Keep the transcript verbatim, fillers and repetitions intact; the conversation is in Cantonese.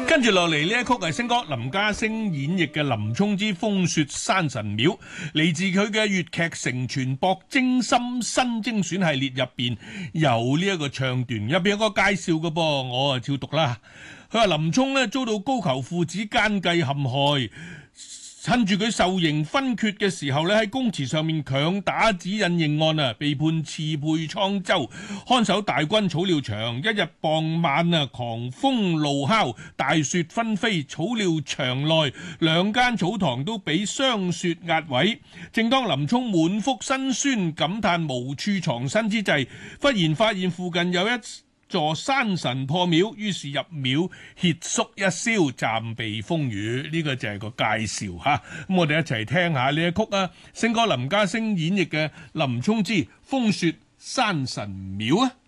跟住落嚟呢一曲係星哥林家聲演繹嘅林沖之風雪山神廟，嚟自佢嘅粵劇承傳博精深新精選系列入邊有呢一個唱段，入邊有個介紹嘅噃，我啊照讀啦。佢話林沖呢遭到高俅父子奸計陷害，趁住佢受刑分決嘅時候咧，喺公祠上面強打指引認案啊，被判刺配滄州，看守大軍草料場。一日傍晚啊，狂風怒號，大雪紛飛，草料場內兩間草堂都俾霜雪壓毀。正當林沖滿腹辛酸，感嘆無處藏身之際，忽然發現附近有一座山神破廟，於是入廟歇宿一宵，暫避風雨。呢、這個就係個介紹吓，咁我哋一齊聽下呢一曲啊，星哥林家聲演繹嘅林沖之風雪山神廟啊。